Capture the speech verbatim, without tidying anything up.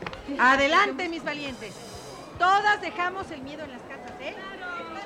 Adelante, mis valientes. Todas dejamos el miedo en las casas, ¿eh? ¡Claro!